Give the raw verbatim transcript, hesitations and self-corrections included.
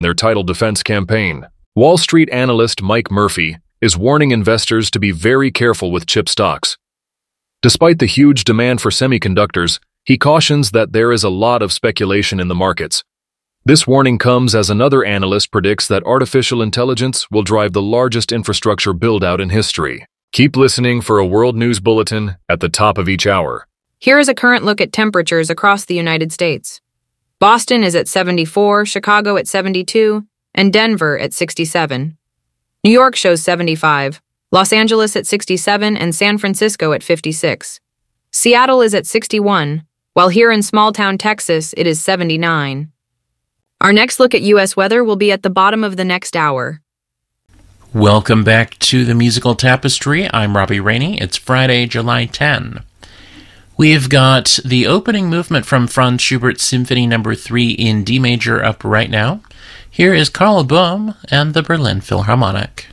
their title defense campaign. Wall Street analyst Mike Murphy is warning investors to be very careful with chip stocks. Despite the huge demand for semiconductors, he cautions that there is a lot of speculation in the markets. This warning comes as another analyst predicts that artificial intelligence will drive the largest infrastructure build-out in history. Keep listening for a World News Bulletin at the top of each hour. Here is a current look at temperatures across the United States. Boston is at seventy-four, Chicago at seventy-two, and Denver at sixty-seven. New York shows seventy-five, Los Angeles at sixty-seven, and San Francisco at fifty-six. Seattle is at sixty-one, while here in small-town Texas it is seventy-nine. Our next look at U S weather will be at the bottom of the next hour. Welcome back to the Musical Tapestry. I'm Robbie Rainey. It's Friday, July tenth. We've got the opening movement from Franz Schubert's Symphony Number three in D major up right now. Here is Karl Böhm and the Berlin Philharmonic.